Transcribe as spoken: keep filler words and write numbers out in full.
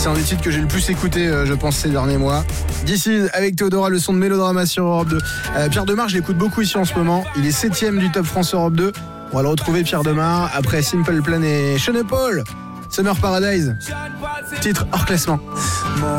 C'est un des titres que j'ai le plus écouté, euh, je pense, ces derniers mois. D'ici, avec Théodora, le son de Mélodrama sur Europe deux. Euh, Pierre Demar, je l'écoute beaucoup ici en ce moment. Il est septième du Top France Europe deux. On va le retrouver, Pierre Demar, après Simple Plan et Sean Paul. Summer Paradise, titre hors classement. Mon